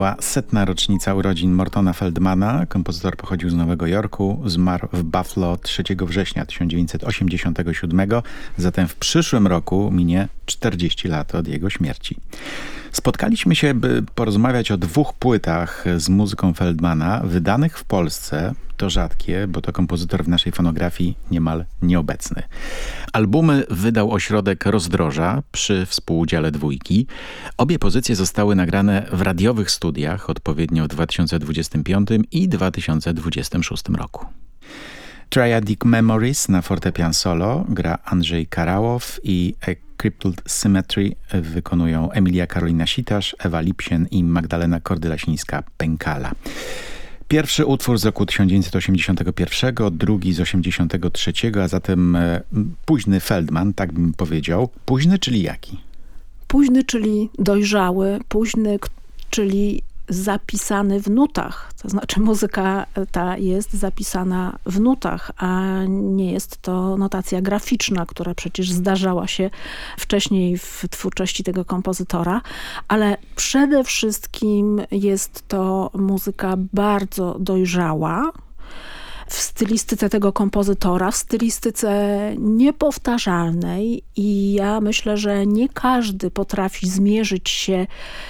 Była 100. rocznica urodzin Mortona Feldmana. Kompozytor pochodził z Nowego Jorku, zmarł w Buffalo 3 września 1987, zatem w przyszłym roku minie 40 lat od jego śmierci. Spotkaliśmy się, by porozmawiać o 2 płytach z muzyką Feldmana, wydanych w Polsce. To rzadkie, bo to kompozytor w naszej fonografii niemal nieobecny. Albumy wydał ośrodek Rozdroża przy współudziale Dwójki. Obie pozycje zostały nagrane w radiowych studiach, odpowiednio w 2025 i 2026 roku. Triadic Memories na fortepian solo gra Andrzej Karałow i A Crippled Symmetry wykonują Emilia Karolina Sitasz, Ewa Lipsien i Magdalena Kordyla-Ślińska-Pękala. Pierwszy utwór z roku 1981, drugi z 1983, a zatem późny Feldman, tak bym powiedział. Późny, czyli jaki? Późny, czyli dojrzały, późny, czyli zapisany w nutach. To znaczy muzyka ta jest zapisana w nutach, a nie jest to notacja graficzna, która przecież zdarzała się wcześniej w twórczości tego kompozytora, ale przede wszystkim jest to muzyka bardzo dojrzała, w stylistyce tego kompozytora, w stylistyce niepowtarzalnej i ja myślę, że nie każdy potrafi zmierzyć się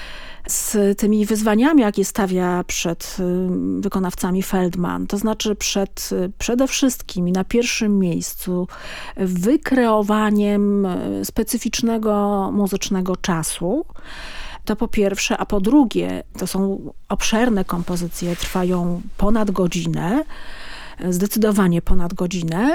z tymi wyzwaniami, jakie stawia przed wykonawcami Feldman. To znaczy przede wszystkim i na pierwszym miejscu wykreowaniem specyficznego muzycznego czasu. To po pierwsze, a po drugie, to są obszerne kompozycje, trwają ponad godzinę, zdecydowanie ponad godzinę.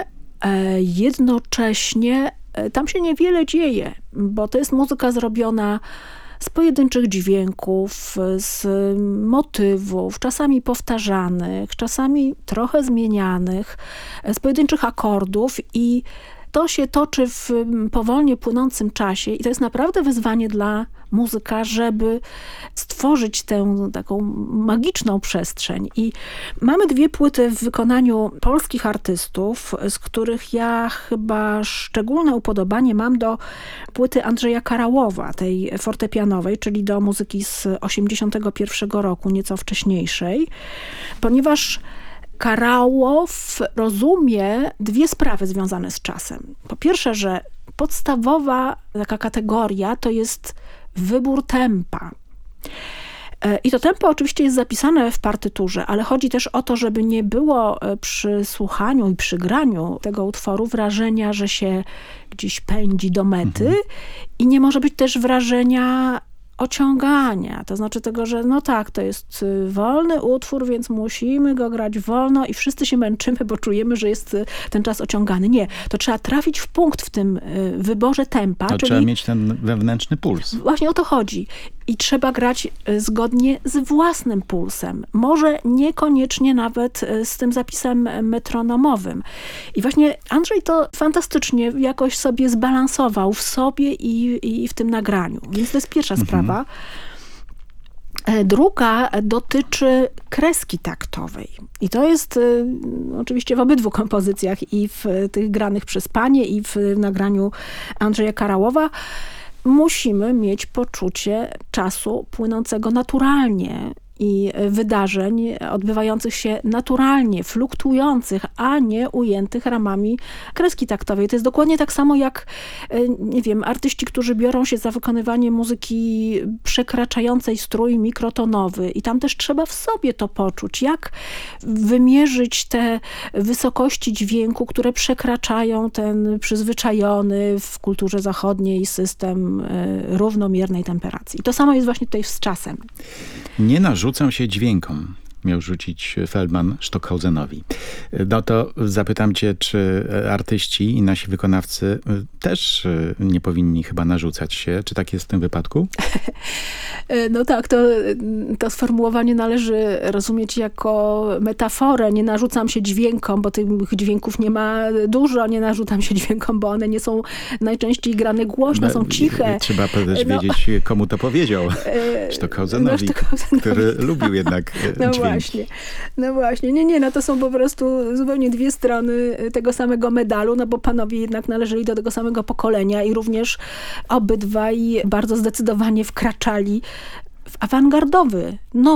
Jednocześnie tam się niewiele dzieje, bo to jest muzyka zrobiona z pojedynczych dźwięków, z motywów, czasami powtarzanych, czasami trochę zmienianych, z pojedynczych akordów i to się toczy w powolnie płynącym czasie i to jest naprawdę wyzwanie dla muzyka, żeby stworzyć tę taką magiczną przestrzeń. I mamy 2 płyty w wykonaniu polskich artystów, z których ja chyba szczególne upodobanie mam do płyty Andrzeja Karałowa, tej fortepianowej, czyli do muzyki z 1981 roku, nieco wcześniejszej, ponieważ Karałow rozumie 2 sprawy związane z czasem. Po pierwsze, że podstawowa taka kategoria to jest wybór tempa. I to tempo oczywiście jest zapisane w partyturze, ale chodzi też o to, żeby nie było przy słuchaniu i przy graniu tego utworu wrażenia, że się gdzieś pędzi do mety i nie może być też wrażenia ociągania, to znaczy tego, że no tak, to jest wolny utwór, więc musimy go grać wolno i wszyscy się męczymy, bo czujemy, że jest ten czas ociągany. Nie, to trzeba trafić w punkt w tym wyborze tempa. To czyli trzeba mieć ten wewnętrzny puls. Właśnie o to chodzi. I trzeba grać zgodnie z własnym pulsem. Może niekoniecznie nawet z tym zapisem metronomowym. I właśnie Andrzej to fantastycznie jakoś sobie zbalansował w sobie i w tym nagraniu. Więc to jest pierwsza sprawa. Druga dotyczy kreski taktowej. I to jest oczywiście w obydwu kompozycjach, i w tych granych przez panie, i w nagraniu Andrzeja Karałowa. Musimy mieć poczucie czasu płynącego naturalnie i wydarzeń odbywających się naturalnie, fluktuujących, a nie ujętych ramami kreski taktowej. To jest dokładnie tak samo jak, nie wiem, artyści, którzy biorą się za wykonywanie muzyki przekraczającej strój mikrotonowy i tam też trzeba w sobie to poczuć, jak wymierzyć te wysokości dźwięku, które przekraczają ten przyzwyczajony w kulturze zachodniej system równomiernej temperacji. I to samo jest właśnie tutaj z czasem. Nie narzucam się dźwiękom, miał rzucić Feldman Stockhausenowi. No to zapytam cię, czy artyści i nasi wykonawcy też nie powinni chyba narzucać się? Czy tak jest w tym wypadku? No tak, to sformułowanie należy rozumieć jako metaforę. Nie narzucam się dźwiękom, bo tych dźwięków nie ma dużo. Nie narzucam się dźwiękom, bo one nie są najczęściej grane głośno, są ciche. Trzeba też wiedzieć, komu to powiedział. Stockhausenowi, który lubił jednak dźwięk. No właśnie. Nie, to są po prostu zupełnie 2 strony tego samego medalu, no bo panowie jednak należeli do tego samego pokolenia i również obydwaj bardzo zdecydowanie wkraczali w awangardowy,